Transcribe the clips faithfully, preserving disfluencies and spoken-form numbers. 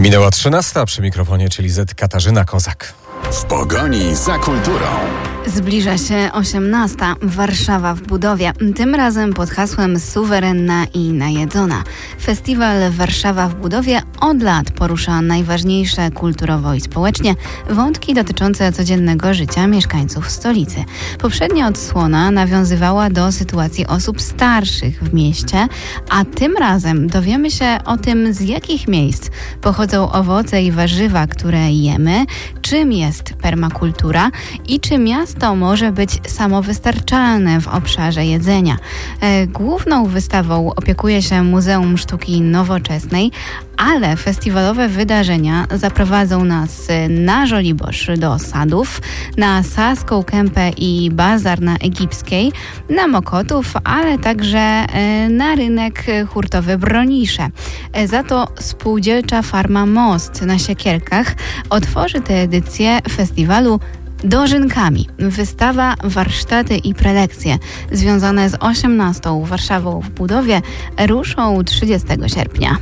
Minęła trzynasta, przy mikrofonie, czyli Z Katarzyna Kozak. W pogoni za kulturą. Zbliża się osiemnasta. Warszawa w budowie. Tym razem pod hasłem Suwerenna i najedzona. Festiwal Warszawa w budowie od lat porusza najważniejsze kulturowo i społecznie wątki dotyczące codziennego życia mieszkańców stolicy. Poprzednia odsłona nawiązywała do sytuacji osób starszych w mieście, a tym razem dowiemy się o tym, z jakich miejsc pochodzą owoce i warzywa, które jemy, czym jest permakultura i czy miasto to może być samowystarczalne w obszarze jedzenia. Główną wystawą opiekuje się Muzeum Sztuki Nowoczesnej, ale festiwalowe wydarzenia zaprowadzą nas na Żoliborz do sadów, na Saską Kępę i Bazar na Egipskiej, na Mokotów, ale także na rynek hurtowy Bronisze. Za to spółdzielcza farma Most na Siekierkach otworzy tę edycję festiwalu dożynkami. Wystawa, warsztaty i prelekcje związane z osiemnastą Warszawą w budowie ruszą trzydziestego sierpnia.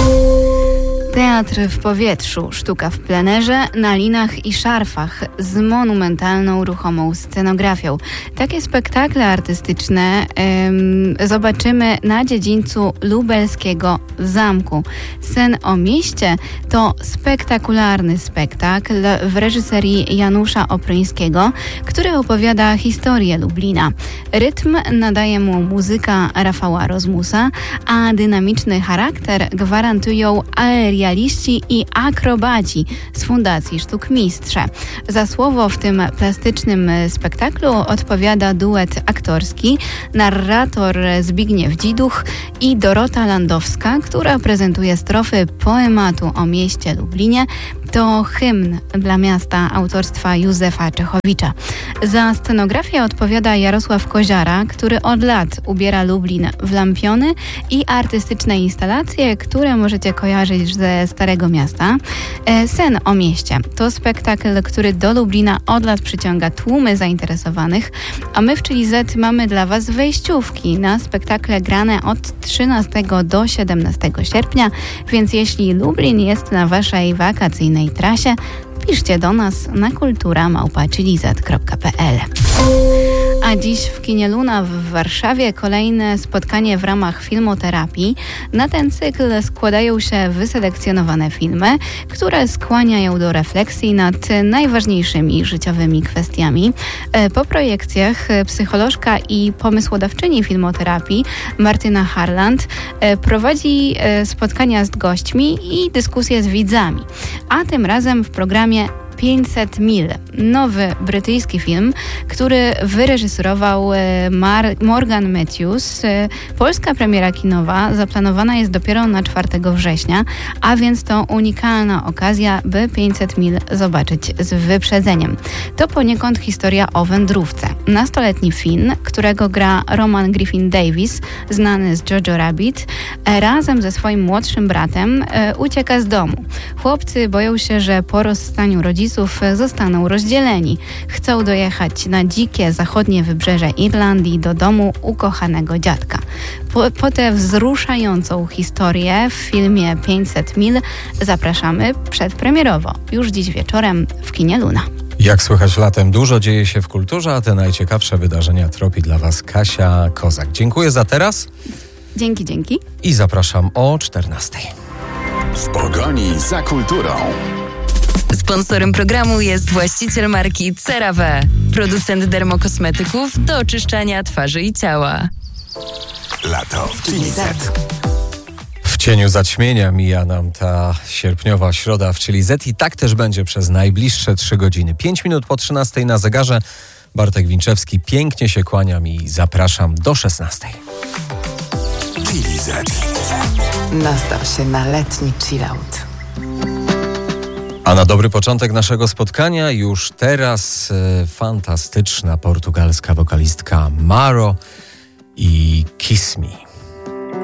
Teatr w powietrzu, sztuka w plenerze, na linach i szarfach z monumentalną ruchomą scenografią. Takie spektakle artystyczne ym, zobaczymy na dziedzińcu lubelskiego zamku. Sen o mieście to spektakularny spektakl w reżyserii Janusza Opryńskiego, który opowiada historię Lublina. Rytm nadaje mu muzyka Rafała Rozmusa, a dynamiczny charakter gwarantują aerialiści i akrobaci z Fundacji Sztuk Mistrze. Za słowo w tym plastycznym spektaklu odpowiada duet aktorski, narrator Zbigniew Dziduch i Dorota Landowska, która prezentuje strofy poematu o mieście Lublinie. To hymn dla miasta autorstwa Józefa Czechowicza. Za scenografię odpowiada Jarosław Koziara, który od lat ubiera Lublin w lampiony i artystyczne instalacje, które możecie kojarzyć ze Starego Miasta. Sen o mieście to spektakl, który do Lublina od lat przyciąga tłumy zainteresowanych, a my w Czyli Z mamy dla Was wejściówki na spektakle grane od trzynastego do siedemnastego sierpnia, więc jeśli Lublin jest na Waszej wakacyjnej trasie, piszcie do nas na kultura małpa chilizet kropka p l. A dziś w kinie Luna w Warszawie kolejne spotkanie w ramach filmoterapii. Na ten cykl składają się wyselekcjonowane filmy, które skłaniają do refleksji nad najważniejszymi życiowymi kwestiami. Po projekcjach psycholożka i pomysłodawczyni filmoterapii Martyna Harland prowadzi spotkania z gośćmi i dyskusje z widzami. A tym razem w programie pięćset mil. Nowy brytyjski film, który wyreżyserował Mar- Morgan Matthews. Polska premiera kinowa zaplanowana jest dopiero na czwartego września, a więc to unikalna okazja, by pięćset mil zobaczyć z wyprzedzeniem. To poniekąd historia o wędrówce. Nastoletni Finn, którego gra Roman Griffin Davis, znany z Jojo Rabbit, razem ze swoim młodszym bratem ucieka z domu. Chłopcy boją się, że po rozstaniu rodziców zostaną rozdzieleni. Chcą dojechać na dzikie zachodnie wybrzeże Irlandii do domu ukochanego dziadka. Po, po tę wzruszającą historię w filmie pięćset mil zapraszamy przedpremierowo już dziś wieczorem w kinie Luna. Jak słychać, latem dużo dzieje się w kulturze, a te najciekawsze wydarzenia tropi dla Was Kasia Kozak. Dziękuję za teraz. Dzięki, dzięki. I zapraszam o czternastej. W pogoni za kulturą. Sponsorem programu jest właściciel marki CeraVe, producent dermokosmetyków do oczyszczania twarzy i ciała. Lato w Czyli Z. W cieniu zaćmienia mija nam ta sierpniowa środa w Czyli Z i tak też będzie przez najbliższe trzy godziny. Pięć minut po trzynastej na zegarze. Bartek Winczewski, pięknie się kłaniam i zapraszam do szesnastej. Czyli Z. Nastaw się na letni chillout. A na dobry początek naszego spotkania już teraz e, fantastyczna portugalska wokalistka Maro i Kiss Me.